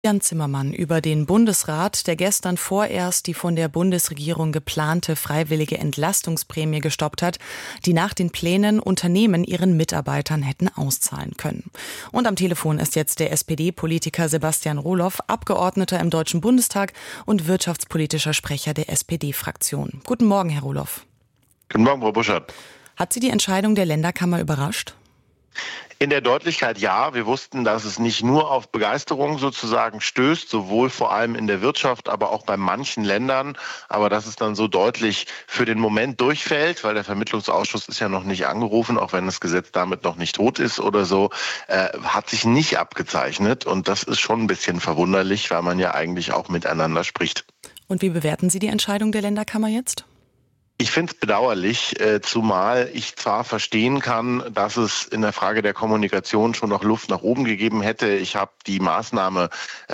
Jan Zimmermann über den Bundesrat, der gestern vorerst die von der Bundesregierung geplante freiwillige Entlastungsprämie gestoppt hat, die nach den Plänen Unternehmen ihren Mitarbeitern hätten auszahlen können. Und am Telefon ist jetzt der SPD-Politiker Sebastian Rohloff, Abgeordneter im Deutschen Bundestag und wirtschaftspolitischer Sprecher der SPD-Fraktion. Guten Morgen, Herr Rohloff. Guten Morgen, Frau Buschert. Hat Sie die Entscheidung der Länderkammer überrascht? In der Deutlichkeit ja. Wir wussten, dass es nicht nur auf Begeisterung sozusagen stößt, sowohl vor allem in der Wirtschaft, aber auch bei manchen Ländern. Aber dass es dann so deutlich für den Moment durchfällt, weil der Vermittlungsausschuss ist ja noch nicht angerufen, auch wenn das Gesetz damit noch nicht tot ist oder so, hat sich nicht abgezeichnet. Und das ist schon ein bisschen verwunderlich, weil man ja eigentlich auch miteinander spricht. Und wie bewerten Sie die Entscheidung der Länderkammer jetzt? Ich finde es bedauerlich, zumal ich zwar verstehen kann, dass es in der Frage der Kommunikation schon noch Luft nach oben gegeben hätte. Ich habe die Maßnahme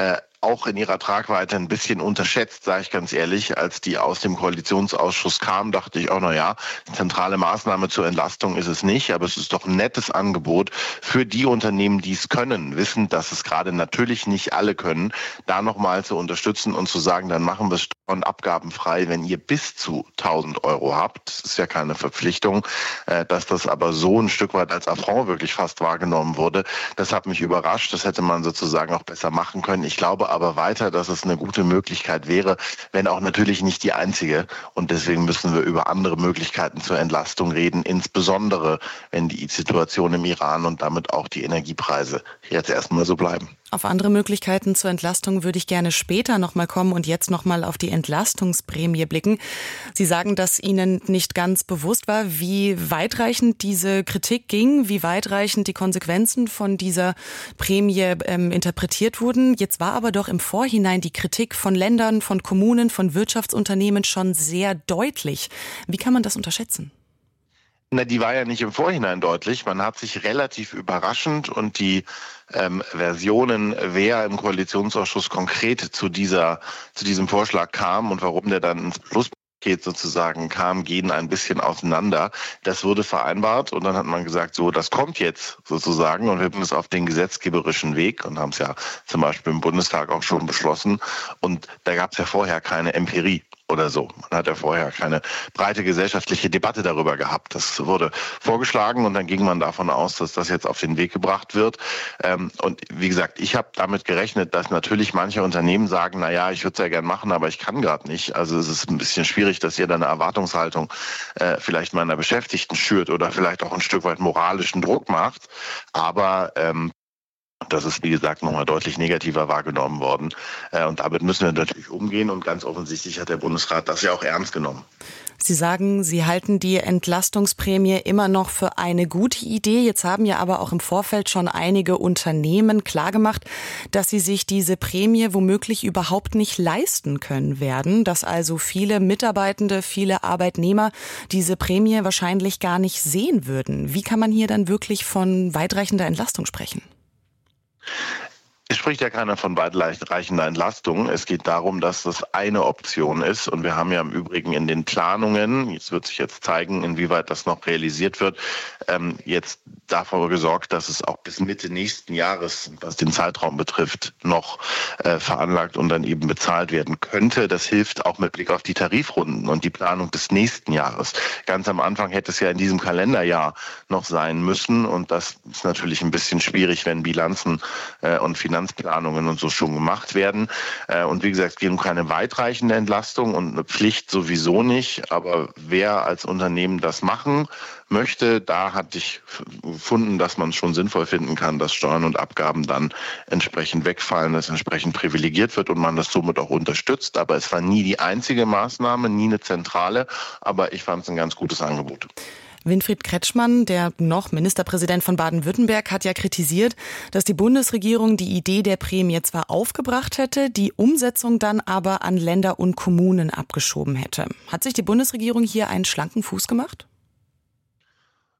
auch in ihrer Tragweite ein bisschen unterschätzt, sage ich ganz ehrlich. Als die aus dem Koalitionsausschuss kam, dachte ich auch, zentrale Maßnahme zur Entlastung ist es nicht, aber es ist doch ein nettes Angebot für die Unternehmen, die es können, wissend, dass es gerade natürlich nicht alle können, da nochmal zu unterstützen und zu sagen, dann machen wir es steuer- und abgabenfrei, wenn ihr bis zu 1.000 Euro habt. Das ist ja keine Verpflichtung, dass das aber so ein Stück weit als Affront wirklich fast wahrgenommen wurde. Das hat mich überrascht. Das hätte man sozusagen auch besser machen können. Ich glaube aber weiter, dass es eine gute Möglichkeit wäre, wenn auch natürlich nicht die einzige. Und deswegen müssen wir über andere Möglichkeiten zur Entlastung reden, insbesondere wenn die Situation im Iran und damit auch die Energiepreise jetzt erstmal so bleiben. Auf andere Möglichkeiten zur Entlastung würde ich gerne später nochmal kommen und jetzt nochmal auf die Entlastungsprämie blicken. Sie sagen, dass Ihnen nicht ganz bewusst war, wie weitreichend diese Kritik ging, wie weitreichend die Konsequenzen von dieser Prämie interpretiert wurden. Jetzt war aber doch im Vorhinein die Kritik von Ländern, von Kommunen, von Wirtschaftsunternehmen schon sehr deutlich. Wie kann man das unterschätzen? Die war ja nicht im Vorhinein deutlich. Man hat sich relativ überraschend und die Versionen, wer im Koalitionsausschuss konkret zu diesem Vorschlag kam und warum der dann ins Pluspaket sozusagen kam, gehen ein bisschen auseinander. Das wurde vereinbart und dann hat man gesagt, so, das kommt jetzt sozusagen und wir bringen es auf den gesetzgeberischen Weg und haben es ja zum Beispiel im Bundestag auch schon beschlossen. Und da gab es ja vorher keine Empirie oder so. Man hat ja vorher keine breite gesellschaftliche Debatte darüber gehabt. Das wurde vorgeschlagen und dann ging man davon aus, dass das jetzt auf den Weg gebracht wird. Und wie gesagt, ich habe damit gerechnet, dass natürlich manche Unternehmen sagen, ich würde es ja gern machen, aber ich kann gerade nicht. Also es ist ein bisschen schwierig, dass ihr da eine Erwartungshaltung vielleicht meiner Beschäftigten schürt oder vielleicht auch ein Stück weit moralischen Druck macht. Aber das ist, wie gesagt, nochmal deutlich negativer wahrgenommen worden. Und damit müssen wir natürlich umgehen. Und ganz offensichtlich hat der Bundesrat das ja auch ernst genommen. Sie sagen, Sie halten die Entlastungsprämie immer noch für eine gute Idee. Jetzt haben ja aber auch im Vorfeld schon einige Unternehmen klargemacht, dass sie sich diese Prämie womöglich überhaupt nicht leisten können werden. Dass also viele Mitarbeitende, viele Arbeitnehmer diese Prämie wahrscheinlich gar nicht sehen würden. Wie kann man hier dann wirklich von weitreichender Entlastung sprechen? Es spricht ja keiner von weitreichender Entlastung. Es geht darum, dass das eine Option ist. Und wir haben ja im Übrigen in den Planungen, es wird sich jetzt zeigen, inwieweit das noch realisiert wird, jetzt dafür gesorgt, dass es auch bis Mitte nächsten Jahres, was den Zeitraum betrifft, noch veranlagt und dann eben bezahlt werden könnte. Das hilft auch mit Blick auf die Tarifrunden und die Planung des nächsten Jahres. Ganz am Anfang hätte es ja in diesem Kalenderjahr noch sein müssen. Und das ist natürlich ein bisschen schwierig, wenn Bilanzen und Finanzplanungen und so schon gemacht werden. Und wie gesagt, es geht um keine weitreichende Entlastung und eine Pflicht sowieso nicht. Aber wer als Unternehmen das machen möchte, da hatte ich gefunden, dass man es schon sinnvoll finden kann, dass Steuern und Abgaben dann entsprechend wegfallen, dass entsprechend privilegiert wird und man das somit auch unterstützt. Aber es war nie die einzige Maßnahme, nie eine zentrale. Aber ich fand es ein ganz gutes Angebot. Winfried Kretschmann, der noch Ministerpräsident von Baden-Württemberg, hat ja kritisiert, dass die Bundesregierung die Idee der Prämie zwar aufgebracht hätte, die Umsetzung dann aber an Länder und Kommunen abgeschoben hätte. Hat sich die Bundesregierung hier einen schlanken Fuß gemacht?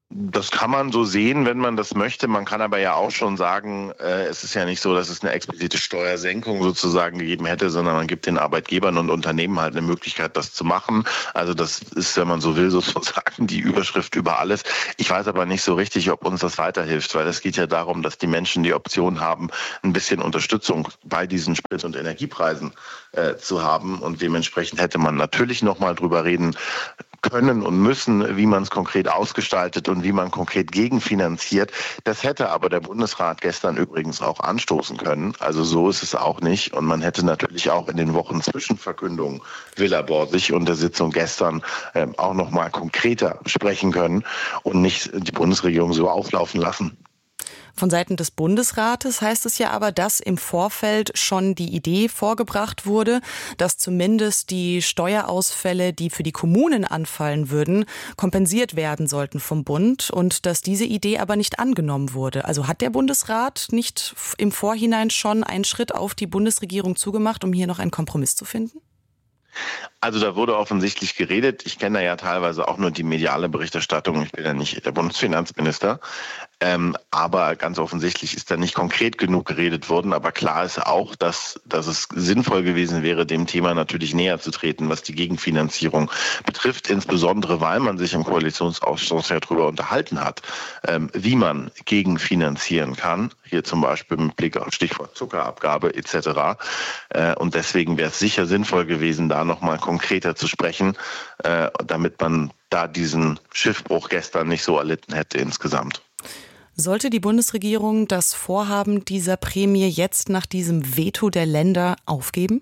Das kann man so sehen, wenn man das möchte. Man kann aber ja auch schon sagen, es ist ja nicht so, dass es eine explizite Steuersenkung sozusagen gegeben hätte, sondern man gibt den Arbeitgebern und Unternehmen halt eine Möglichkeit, das zu machen. Also das ist, wenn man so will, sozusagen die Überschrift über alles. Ich weiß aber nicht so richtig, ob uns das weiterhilft, weil es geht ja darum, dass die Menschen die Option haben, ein bisschen Unterstützung bei diesen Sprit- und Energiepreisen zu haben. Und dementsprechend hätte man natürlich noch mal drüber reden können und müssen, wie man es konkret ausgestaltet und wie man konkret gegenfinanziert. Das hätte aber der Bundesrat gestern übrigens auch anstoßen können. Also so ist es auch nicht. Und man hätte natürlich auch in den Wochen zwischen Verkündung Villa Borsig und der Sitzung gestern auch noch mal konkreter sprechen können und nicht die Bundesregierung so auflaufen lassen. Von Seiten des Bundesrates heißt es ja aber, dass im Vorfeld schon die Idee vorgebracht wurde, dass zumindest die Steuerausfälle, die für die Kommunen anfallen würden, kompensiert werden sollten vom Bund und dass diese Idee aber nicht angenommen wurde. Also hat der Bundesrat nicht im Vorhinein schon einen Schritt auf die Bundesregierung zugemacht, um hier noch einen Kompromiss zu finden? Also da wurde offensichtlich geredet. Ich kenne da ja teilweise auch nur die mediale Berichterstattung. Ich bin ja nicht der Bundesfinanzminister. Aber ganz offensichtlich ist da nicht konkret genug geredet worden. Aber klar ist auch, dass es sinnvoll gewesen wäre, dem Thema natürlich näher zu treten, was die Gegenfinanzierung betrifft. Insbesondere, weil man sich im Koalitionsausschuss ja darüber unterhalten hat, wie man gegenfinanzieren kann. Hier zum Beispiel mit Blick auf Stichwort Zuckerabgabe etc. Und deswegen wäre es sicher sinnvoll gewesen, da nochmal konkreter zu sprechen, damit man da diesen Schiffbruch gestern nicht so erlitten hätte insgesamt. Sollte die Bundesregierung das Vorhaben dieser Prämie jetzt nach diesem Veto der Länder aufgeben?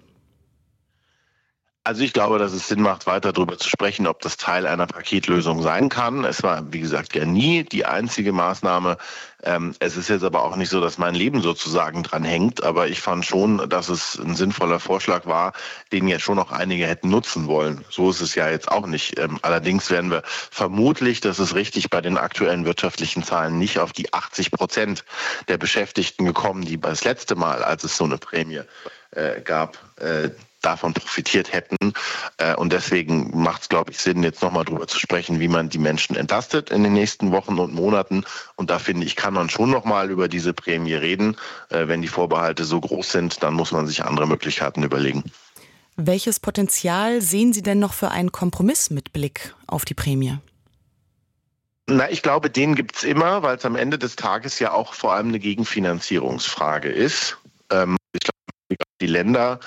Also ich glaube, dass es Sinn macht, weiter darüber zu sprechen, ob das Teil einer Paketlösung sein kann. Es war, wie gesagt, ja nie die einzige Maßnahme. Es ist jetzt aber auch nicht so, dass mein Leben sozusagen dran hängt. Aber ich fand schon, dass es ein sinnvoller Vorschlag war, den jetzt schon noch einige hätten nutzen wollen. So ist es ja jetzt auch nicht. Allerdings werden wir vermutlich, das ist richtig, bei den aktuellen wirtschaftlichen Zahlen nicht auf die 80% der Beschäftigten gekommen, die das letzte Mal, als es so eine Prämie gab, davon profitiert hätten. Und deswegen macht es, glaube ich, Sinn, jetzt nochmal drüber zu sprechen, wie man die Menschen entlastet in den nächsten Wochen und Monaten. Und da finde ich, kann man schon nochmal über diese Prämie reden. Wenn die Vorbehalte so groß sind, dann muss man sich andere Möglichkeiten überlegen. Welches Potenzial sehen Sie denn noch für einen Kompromiss mit Blick auf die Prämie? Na, ich glaube, den gibt's immer, weil es am Ende des Tages ja auch vor allem eine Gegenfinanzierungsfrage ist. Ich glaube, die Länder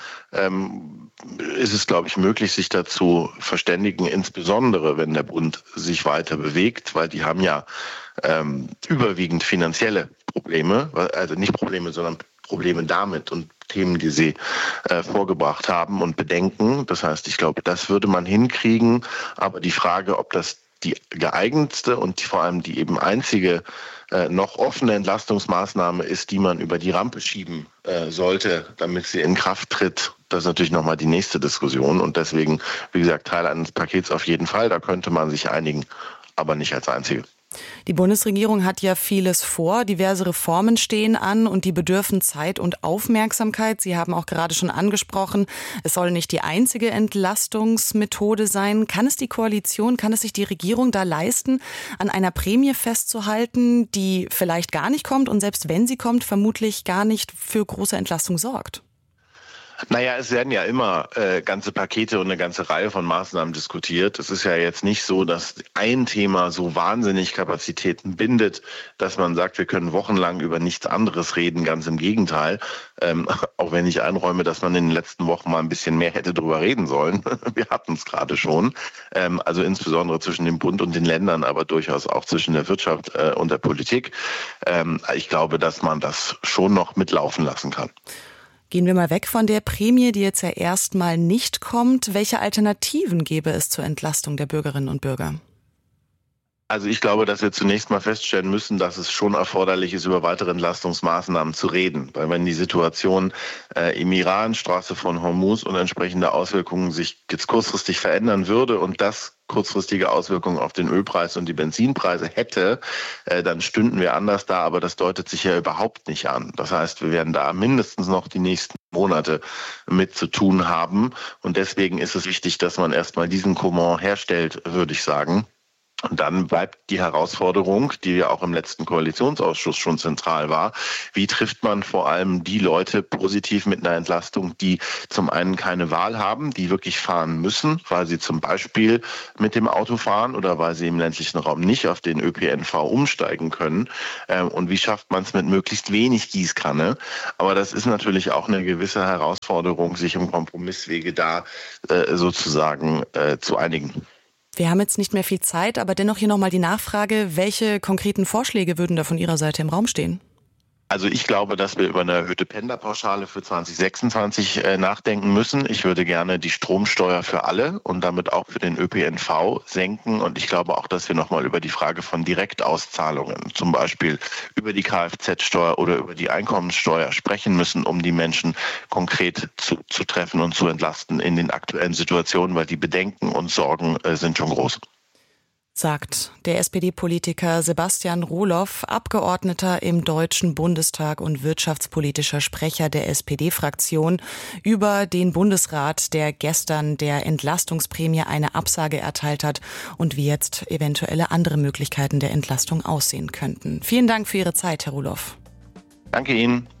ist es, glaube ich, möglich, sich dazu verständigen, insbesondere wenn der Bund sich weiter bewegt, weil die haben ja überwiegend finanzielle Probleme, also nicht Probleme, sondern Probleme damit und Themen, die sie vorgebracht haben und Bedenken. Das heißt, ich glaube, das würde man hinkriegen, aber die Frage, ob das die geeignetste und vor allem die eben einzige noch offene Entlastungsmaßnahme ist, die man über die Rampe schieben sollte, damit sie in Kraft tritt. Das ist natürlich nochmal die nächste Diskussion und deswegen, wie gesagt, Teil eines Pakets auf jeden Fall. Da könnte man sich einigen, aber nicht als einzige. Die Bundesregierung hat ja vieles vor, diverse Reformen stehen an und die bedürfen Zeit und Aufmerksamkeit. Sie haben auch gerade schon angesprochen, es soll nicht die einzige Entlastungsmethode sein. Kann es die Koalition, kann es sich die Regierung da leisten, an einer Prämie festzuhalten, die vielleicht gar nicht kommt und selbst wenn sie kommt, vermutlich gar nicht für große Entlastung sorgt? Naja, es werden ja immer ganze Pakete und eine ganze Reihe von Maßnahmen diskutiert. Es ist ja jetzt nicht so, dass ein Thema so wahnsinnig Kapazitäten bindet, dass man sagt, wir können wochenlang über nichts anderes reden. Ganz im Gegenteil. Auch wenn ich einräume, dass man in den letzten Wochen mal ein bisschen mehr hätte drüber reden sollen. Wir hatten es gerade schon. Also insbesondere zwischen dem Bund und den Ländern, aber durchaus auch zwischen der Wirtschaft und der Politik. Ich glaube, dass man das schon noch mitlaufen lassen kann. Gehen wir mal weg von der Prämie, die jetzt ja erstmal nicht kommt. Welche Alternativen gäbe es zur Entlastung der Bürgerinnen und Bürger? Also ich glaube, dass wir zunächst mal feststellen müssen, dass es schon erforderlich ist, über weitere Entlastungsmaßnahmen zu reden. Weil wenn die Situation im Iran, Straße von Hormuz und entsprechende Auswirkungen sich jetzt kurzfristig verändern würde und das kurzfristige Auswirkungen auf den Ölpreis und die Benzinpreise hätte, dann stünden wir anders da. Aber das deutet sich ja überhaupt nicht an. Das heißt, wir werden da mindestens noch die nächsten Monate mit zu tun haben. Und deswegen ist es wichtig, dass man erstmal diesen Comment herstellt, würde ich sagen. Und dann bleibt die Herausforderung, die ja auch im letzten Koalitionsausschuss schon zentral war, wie trifft man vor allem die Leute positiv mit einer Entlastung, die zum einen keine Wahl haben, die wirklich fahren müssen, weil sie zum Beispiel mit dem Auto fahren oder weil sie im ländlichen Raum nicht auf den ÖPNV umsteigen können. Und wie schafft man es mit möglichst wenig Gießkanne? Aber das ist natürlich auch eine gewisse Herausforderung, sich im Kompromisswege da sozusagen zu einigen. Wir haben jetzt nicht mehr viel Zeit, aber dennoch hier nochmal die Nachfrage, welche konkreten Vorschläge würden da von Ihrer Seite im Raum stehen? Also ich glaube, dass wir über eine erhöhte Pendlerpauschale für 2026 nachdenken müssen. Ich würde gerne die Stromsteuer für alle und damit auch für den ÖPNV senken. Und ich glaube auch, dass wir nochmal über die Frage von Direktauszahlungen, zum Beispiel über die Kfz-Steuer oder über die Einkommenssteuer sprechen müssen, um die Menschen konkret zu treffen und zu entlasten in den aktuellen Situationen, weil die Bedenken und Sorgen sind schon groß. Sagt der SPD-Politiker Sebastian Rohloff, Abgeordneter im Deutschen Bundestag und wirtschaftspolitischer Sprecher der SPD-Fraktion, über den Bundesrat, der gestern der Entlastungsprämie eine Absage erteilt hat und wie jetzt eventuelle andere Möglichkeiten der Entlastung aussehen könnten. Vielen Dank für Ihre Zeit, Herr Rohloff. Danke Ihnen.